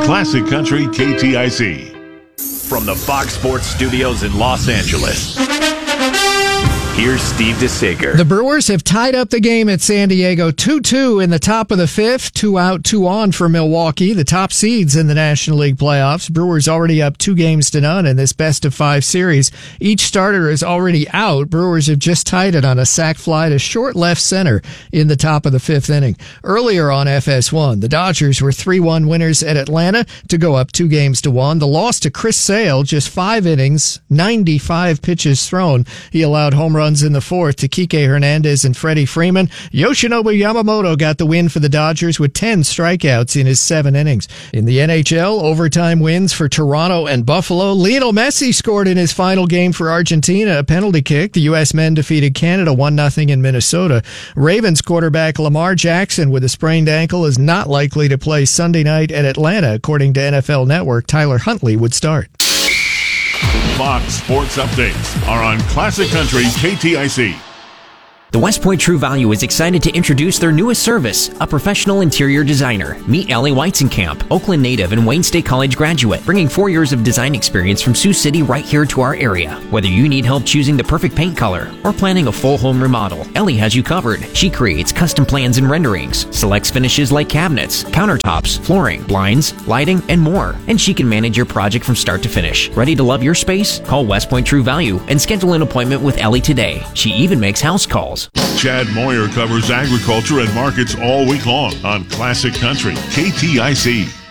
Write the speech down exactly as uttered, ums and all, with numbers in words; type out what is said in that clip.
Classic Country K T I C. From the Fox Sports Studios in Los Angeles, here's Steve DeSager. The Brewers have tied up the game at San Diego two two in the top of the fifth. Two out, two on for Milwaukee, the top seeds in the National League playoffs. Brewers already up two games to none in this best of five series. Each starter is already out. Brewers have just tied it on a sac fly to short left center in the top of the fifth inning. Earlier on F S one, the Dodgers were three one winners at Atlanta to go up two games to one. The loss to Chris Sale, just five innings, ninety-five pitches thrown. He allowed home runs in the fourth to Kike Hernandez and Freddie Freeman. Yoshinobu Yamamoto got the win for the Dodgers with ten strikeouts in his seven innings. In the N H L, overtime wins for Toronto and Buffalo. Lionel Messi scored in his final game for Argentina, a penalty kick. The U S men defeated Canada one nothing in Minnesota. Ravens quarterback Lamar Jackson with a sprained ankle is not likely to play Sunday night at Atlanta. According to N F L Network, Tyler Huntley would start. Fox Sports Updates are on Classic Country K T I C. The West Point True Value is excited to introduce their newest service, a professional interior designer. Meet Ellie Weizenkamp, Oakland native and Wayne State College graduate, bringing four years of design experience from Sioux City right here to our area. Whether you need help choosing the perfect paint color or planning a full home remodel, Ellie has you covered. She creates custom plans and renderings, selects finishes like cabinets, countertops, flooring, blinds, lighting, and more. And she can manage your project from start to finish. Ready to love your space? Call West Point True Value and schedule an appointment with Ellie today. She even makes house calls. Chad Moyer covers agriculture and markets all week long on Classic Country K T I C.